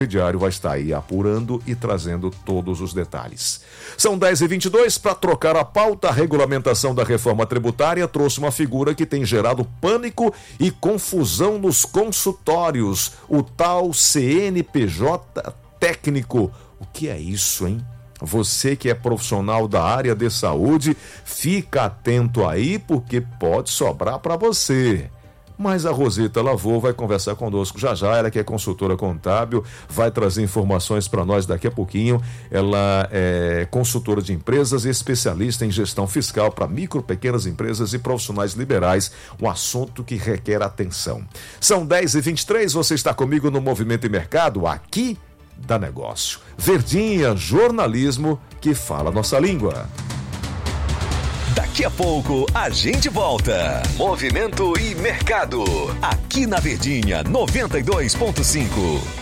Diário vai estar aí apurando e trazendo todos os detalhes. São 10h22. Para trocar a pauta, a regulamentação da reforma tributária trouxe uma figura que tem gerado pânico e confusão nos consultórios, o tal CNPJ técnico. O que é isso, hein? Você que é profissional da área de saúde, fica atento aí porque pode sobrar para você. Mas a Rosita Lavô vai conversar conosco já. Ela que é consultora contábil, vai trazer informações para nós daqui a pouquinho. Ela é consultora de empresas e especialista em gestão fiscal para micro, pequenas empresas e profissionais liberais, um assunto que requer atenção. São 10h23, você está comigo no Movimento e Mercado, aqui da Negócio. Verdinha, jornalismo que fala nossa língua. Daqui a pouco a gente volta. Movimento e Mercado. Aqui na Verdinha 92.5.